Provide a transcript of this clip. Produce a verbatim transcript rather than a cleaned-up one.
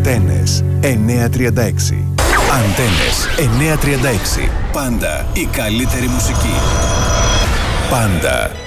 Αντένες εννιακόσια τριάντα έξι. Αντένες εννιακόσια τριάντα έξι. Πάντα η καλύτερη μουσική. Πάντα.